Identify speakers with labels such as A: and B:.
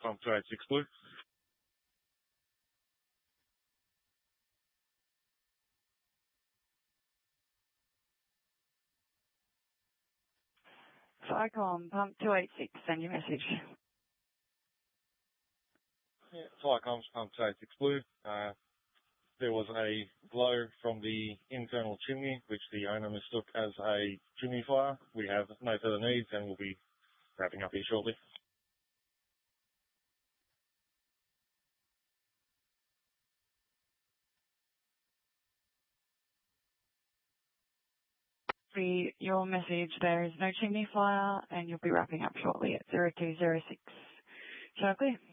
A: Pump 286 Blue.
B: Firecom, Pump 286, send your message.
A: Yeah, Firecom's Pump 286 Blue. There was a glow from the internal chimney, which the owner mistook as a chimney fire. We have no further needs and we'll be wrapping up here shortly.
B: Your message, there is no chimney fire and you'll be wrapping up shortly at 0206. Shall I clear?